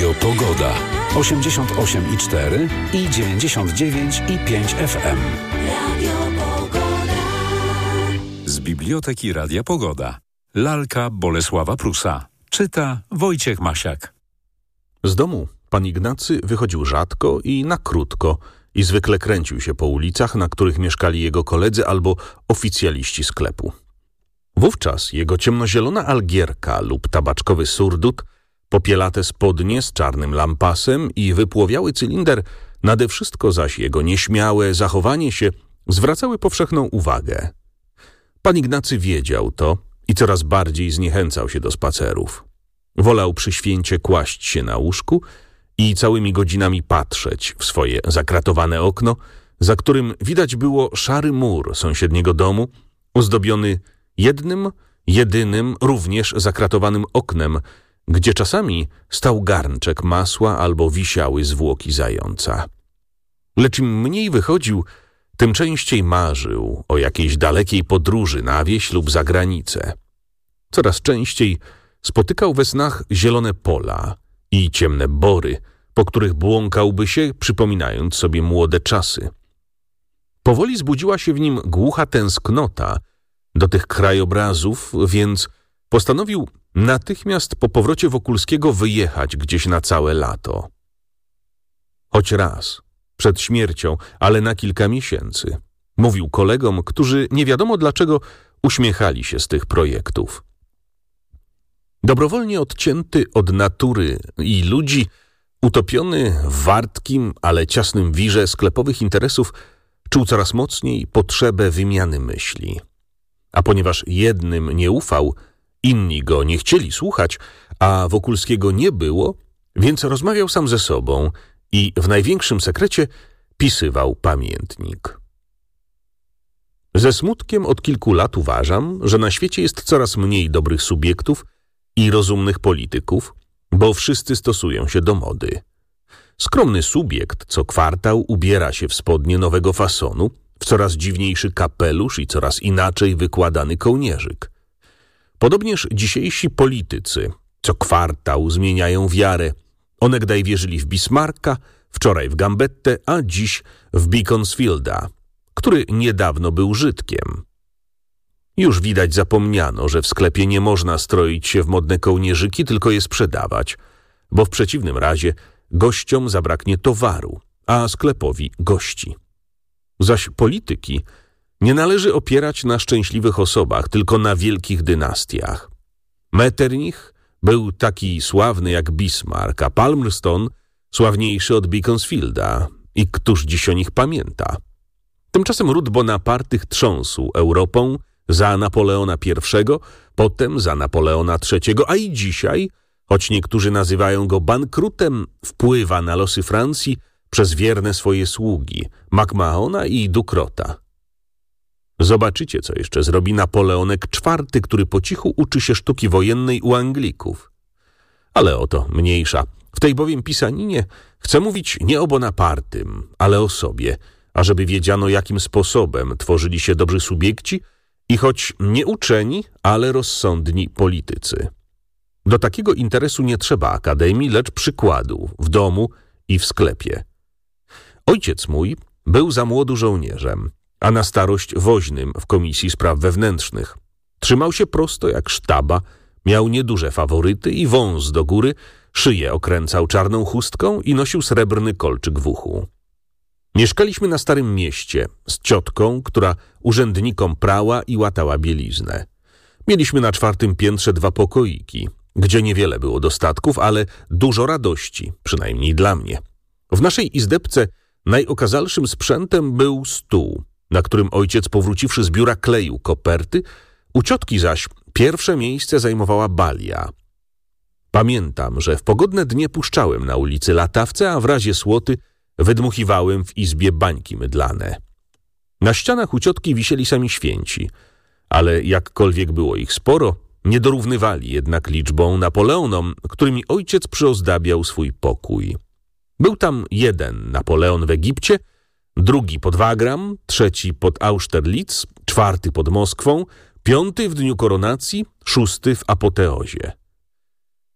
Radio Pogoda. 88,4 i 99,5 FM. Radio Pogoda. Z Biblioteki Radia Pogoda. Lalka Bolesława Prusa. Czyta Wojciech Masiak. Z domu pan Ignacy wychodził rzadko i na krótko i zwykle kręcił się po ulicach, na których mieszkali jego koledzy albo oficjaliści sklepu. Wówczas jego ciemnozielona algierka lub tabaczkowy surdut, popielate spodnie z czarnym lampasem i wypłowiały cylinder, nade wszystko zaś jego nieśmiałe zachowanie się zwracały powszechną uwagę. Pan Ignacy wiedział to i coraz bardziej zniechęcał się do spacerów. Wolał przy święcie kłaść się na łóżku i całymi godzinami patrzeć w swoje zakratowane okno, za którym widać było szary mur sąsiedniego domu, ozdobiony jednym, jedynym, również zakratowanym oknem, gdzie czasami stał garnczek masła albo wisiały zwłoki zająca. Lecz im mniej wychodził, tym częściej marzył o jakiejś dalekiej podróży na wieś lub za granicę. Coraz częściej spotykał we snach zielone pola i ciemne bory, po których błąkałby się, przypominając sobie młode czasy. Powoli zbudziła się w nim głucha tęsknota do tych krajobrazów, więc postanowił natychmiast po powrocie Wokulskiego wyjechać gdzieś na całe lato. Choć raz, przed śmiercią, ale na kilka miesięcy, mówił kolegom, którzy nie wiadomo dlaczego uśmiechali się z tych projektów. Dobrowolnie odcięty od natury i ludzi, utopiony w wartkim, ale ciasnym wirze sklepowych interesów, czuł coraz mocniej potrzebę wymiany myśli. A ponieważ jednym nie ufał, inni go nie chcieli słuchać, a Wokulskiego nie było, więc rozmawiał sam ze sobą i w największym sekrecie pisywał pamiętnik. Ze smutkiem od kilku lat uważam, że na świecie jest coraz mniej dobrych subiektów i rozumnych polityków, bo wszyscy stosują się do mody. Skromny subiekt co kwartał ubiera się w spodnie nowego fasonu, w coraz dziwniejszy kapelusz i coraz inaczej wykładany kołnierzyk. Podobnież dzisiejsi politycy co kwartał zmieniają wiarę. Onegdaj wierzyli w Bismarcka, wczoraj w Gambettę, a dziś w Beaconsfielda, który niedawno był Żydkiem. Już widać zapomniano, że w sklepie nie można stroić się w modne kołnierzyki, tylko je sprzedawać, bo w przeciwnym razie gościom zabraknie towaru, a sklepowi gości. Zaś polityki nie należy opierać na szczęśliwych osobach, tylko na wielkich dynastiach. Metternich był taki sławny jak Bismarck, a Palmerston sławniejszy od Beaconsfielda. I któż dziś o nich pamięta? Tymczasem ród Bonapartych trząsł Europą za Napoleona I, potem za Napoleona III, a i dzisiaj, choć niektórzy nazywają go bankrutem, wpływa na losy Francji przez wierne swoje sługi, MacMahona i Ducrota. Zobaczycie, co jeszcze zrobi Napoleonek IV, który po cichu uczy się sztuki wojennej u Anglików. Ale o to mniejsza. W tej bowiem pisaninie chcę mówić nie o Bonapartym, ale o sobie, ażeby wiedziano, jakim sposobem tworzyli się dobrzy subiekci i choć nie uczeni, ale rozsądni politycy. Do takiego interesu nie trzeba akademii, lecz przykładów w domu i w sklepie. Ojciec mój był za młodu żołnierzem, a na starość woźnym w Komisji Spraw Wewnętrznych. Trzymał się prosto jak sztaba, miał nieduże faworyty i wąs do góry, szyję okręcał czarną chustką i nosił srebrny kolczyk w uchu. Mieszkaliśmy na Starym Mieście z ciotką, która urzędnikom prała i łatała bieliznę. Mieliśmy na 4. piętrze 2 pokoiki, gdzie niewiele było dostatków, ale dużo radości, przynajmniej dla mnie. W naszej izdebce najokazalszym sprzętem był stół, na którym ojciec, powróciwszy z biura, kleił koperty, u ciotki zaś pierwsze miejsce zajmowała balia. Pamiętam, że w pogodne dnie puszczałem na ulicy latawce, a w razie słoty wydmuchiwałem w izbie bańki mydlane. Na ścianach u ciotki wisieli sami święci, ale jakkolwiek było ich sporo, nie dorównywali jednak liczbą Napoleonom, którymi ojciec przyozdabiał swój pokój. Był tam jeden Napoleon w Egipcie, drugi pod Wagram, trzeci pod Austerlitz, 4. pod Moskwą, 5. w dniu koronacji, 6. w apoteozie.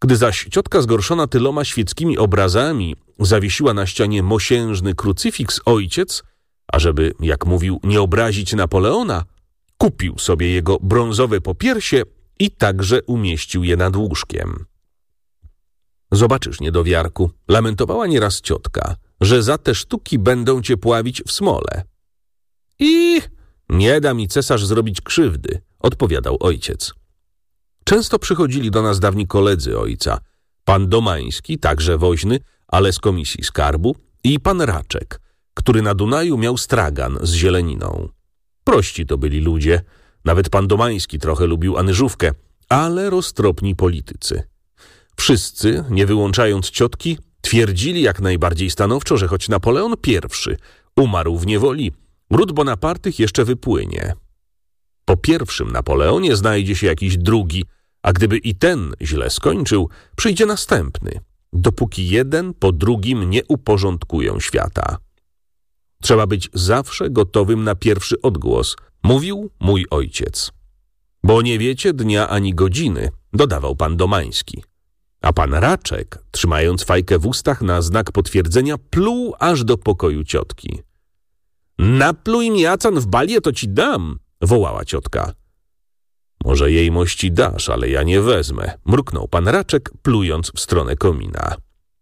Gdy zaś ciotka zgorszona tyloma świeckimi obrazami zawiesiła na ścianie mosiężny krucyfiks, ojciec, ażeby, jak mówił, nie obrazić Napoleona, kupił sobie jego brązowe popiersie i także umieścił je nad łóżkiem. Zobaczysz, niedowiarku, lamentowała nieraz ciotka, że za te sztuki będą cię pławić w smole. I nie da mi cesarz zrobić krzywdy, odpowiadał ojciec. Często przychodzili do nas dawni koledzy ojca, pan Domański, także woźny, ale z komisji skarbu, i pan Raczek, który na Dunaju miał stragan z zieleniną. Prości to byli ludzie, nawet pan Domański trochę lubił anyżówkę, ale roztropni politycy. Wszyscy, nie wyłączając ciotki, twierdzili jak najbardziej stanowczo, że choć Napoleon I umarł w niewoli, ród Bonapartych jeszcze wypłynie. Po pierwszym Napoleonie znajdzie się jakiś drugi, a gdyby i ten źle skończył, przyjdzie następny, dopóki jeden po drugim nie uporządkują świata. Trzeba być zawsze gotowym na pierwszy odgłos, mówił mój ojciec. Bo nie wiecie dnia ani godziny, dodawał pan Domański. A pan Raczek, trzymając fajkę w ustach na znak potwierdzenia, pluł aż do pokoju ciotki. Napluj mi acan w balię, to ci dam, wołała ciotka. Może jej mości dasz, ale ja nie wezmę, mruknął pan Raczek, plując w stronę komina.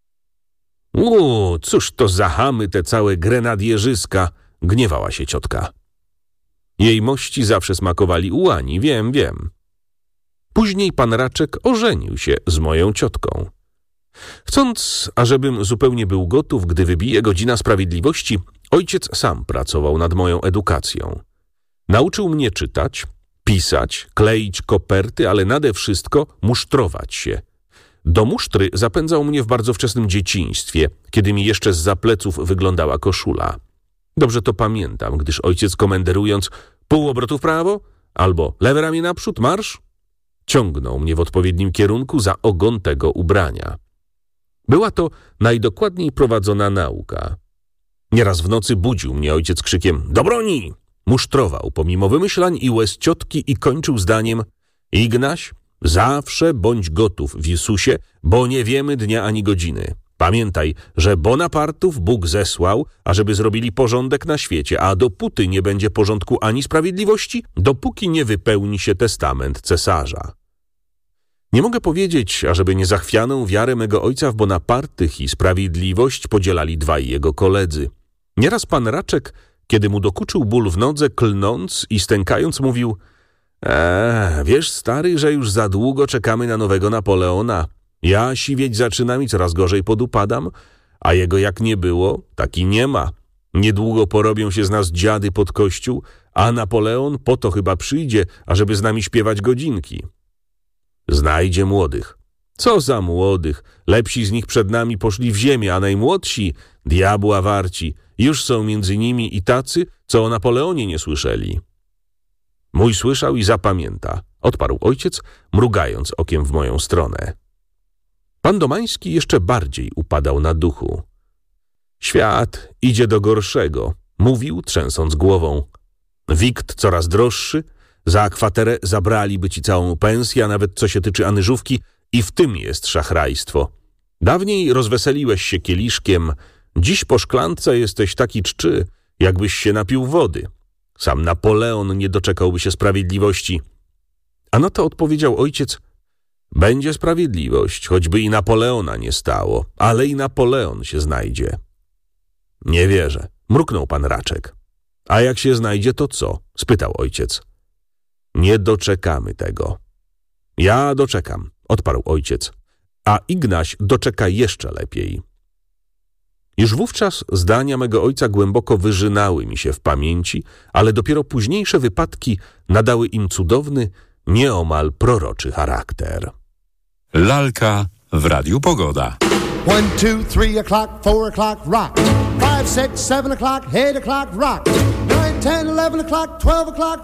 Cóż to za chamy te całe grenadierzyska, gniewała się ciotka. Jej mości zawsze smakowali ułani, wiem. Później pan Raczek ożenił się z moją ciotką. Chcąc, ażebym zupełnie był gotów, gdy wybije godzina sprawiedliwości, ojciec sam pracował nad moją edukacją. Nauczył mnie czytać, pisać, kleić koperty, ale nade wszystko musztrować się. Do musztry zapędzał mnie w bardzo wczesnym dzieciństwie, kiedy mi jeszcze zza pleców wyglądała koszula. Dobrze to pamiętam, gdyż ojciec komenderując pół obrotu w prawo albo lewe ramię naprzód, marsz, ciągnął mnie w odpowiednim kierunku za ogon tego ubrania. Była to najdokładniej prowadzona nauka. Nieraz w nocy budził mnie ojciec krzykiem do broni! Musztrował pomimo wymyślań i łez ciotki i kończył zdaniem: Ignaś, zawsze bądź gotów w Jezusie, bo nie wiemy dnia ani godziny. Pamiętaj, że Bonapartów Bóg zesłał, ażeby zrobili porządek na świecie, a dopóty nie będzie porządku ani sprawiedliwości, dopóki nie wypełni się testament cesarza. Nie mogę powiedzieć, ażeby niezachwianą wiarę mego ojca w Bonapartych i sprawiedliwość podzielali dwaj jego koledzy. Nieraz pan Raczek, kiedy mu dokuczył ból w nodze, klnąc i stękając, mówił: wiesz, stary, że już za długo czekamy na nowego Napoleona. Ja siwieć zaczynam i coraz gorzej podupadam, a jego jak nie było, tak i nie ma. Niedługo porobią się z nas dziady pod kościół, a Napoleon po to chyba przyjdzie, ażeby z nami śpiewać godzinki. Znajdzie młodych. Co za młodych? Lepsi z nich przed nami poszli w ziemię, a najmłodsi, diabła warci, już są między nimi i tacy, co o Napoleonie nie słyszeli. Mój słyszał i zapamięta, odparł ojciec, mrugając okiem w moją stronę. Pan Domański jeszcze bardziej upadał na duchu. Świat idzie do gorszego, mówił, trzęsąc głową. Wikt coraz droższy, za kwaterę zabraliby ci całą pensję, a nawet co się tyczy anyżówki, i w tym jest szachrajstwo. Dawniej rozweseliłeś się kieliszkiem, dziś po szklance jesteś taki czczy, jakbyś się napił wody. Sam Napoleon nie doczekałby się sprawiedliwości. A na to odpowiedział ojciec: będzie sprawiedliwość, choćby i Napoleona nie stało, ale i Napoleon się znajdzie. Nie wierzę, mruknął pan Raczek. A jak się znajdzie, to co? Spytał ojciec. Nie doczekamy tego. Ja doczekam, odparł ojciec, a Ignaś doczeka jeszcze lepiej. Już wówczas zdania mego ojca głęboko wyrzynały mi się w pamięci, ale dopiero późniejsze wypadki nadały im cudowny, nieomal proroczy charakter. Lalka w Radiu Pogoda. 1, 2, 3 o'clock, 4 o'clock, rock. 5, 6, 7 o'clock, 8 o'clock, rock. 9, 10, 11 o'clock, 12 o'clock,